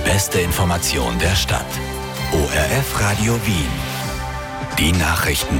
beste Information der Stadt. ORF Radio Wien. Die Nachrichten.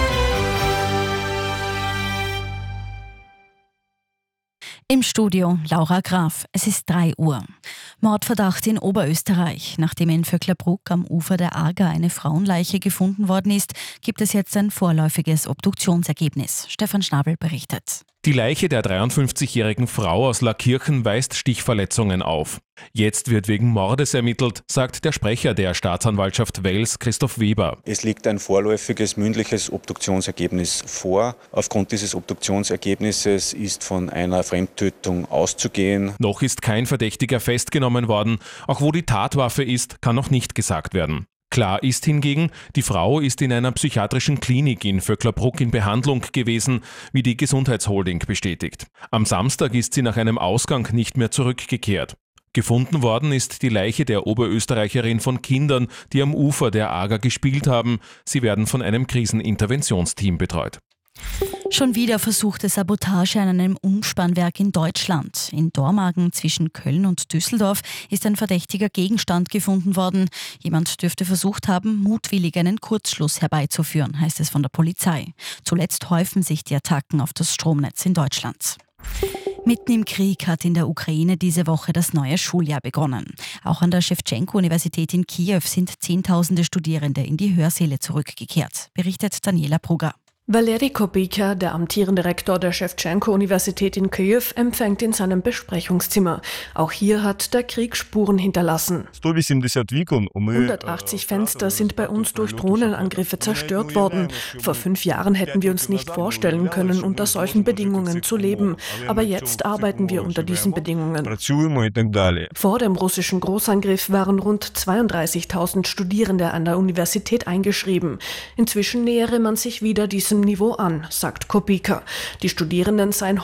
Im Studio Laura Graf. Es ist 3 Uhr. Mordverdacht in Oberösterreich. Nachdem in Vöcklerbruck am Ufer der Arga eine Frauenleiche gefunden worden ist, gibt es jetzt ein vorläufiges Obduktionsergebnis. Stefan Schnabel berichtet. Die Leiche der 53-jährigen Frau aus Laakirchen weist Stichverletzungen auf. Jetzt wird wegen Mordes ermittelt, sagt der Sprecher der Staatsanwaltschaft Wels, Christoph Weber. Es liegt ein vorläufiges mündliches Obduktionsergebnis vor. Aufgrund dieses Obduktionsergebnisses ist von einer Fremdtötung auszugehen. Noch ist kein Verdächtiger festgenommen worden. Auch wo die Tatwaffe ist, kann noch nicht gesagt werden. Klar ist hingegen, die Frau ist in einer psychiatrischen Klinik in Vöcklerbruck in Behandlung gewesen, wie die Gesundheitsholding bestätigt. Am Samstag ist sie nach einem Ausgang nicht mehr zurückgekehrt. Gefunden worden ist die Leiche der Oberösterreicherin von Kindern, die am Ufer der Arga gespielt haben. Sie werden von einem Kriseninterventionsteam betreut. Schon wieder versuchte Sabotage an einem Umspannwerk in Deutschland. In Dormagen zwischen Köln und Düsseldorf ist ein verdächtiger Gegenstand gefunden worden. Jemand dürfte versucht haben, mutwillig einen Kurzschluss herbeizuführen, heißt es von der Polizei. Zuletzt häufen sich die Attacken auf das Stromnetz in Deutschland. Mitten im Krieg hat in der Ukraine diese Woche das neue Schuljahr begonnen. Auch an der Schewtschenko-Universität in Kiew sind Zehntausende Studierende in die Hörsäle zurückgekehrt, berichtet Daniela Brugger. Valery Kubika, der amtierende Rektor der Schewtschenko-Universität in Kiew, empfängt in seinem Besprechungszimmer. Auch hier hat der Krieg Spuren hinterlassen. 180 Fenster sind bei uns durch Drohnenangriffe zerstört worden. Vor 5 Jahren hätten wir uns nicht vorstellen können, unter solchen Bedingungen zu leben. Aber jetzt arbeiten wir unter diesen Bedingungen. Vor dem russischen Großangriff waren rund 32.000 Studierende an der Universität eingeschrieben. Inzwischen nähere man sich wieder diesem Niveau an, sagt Kubika. Die Studierenden seien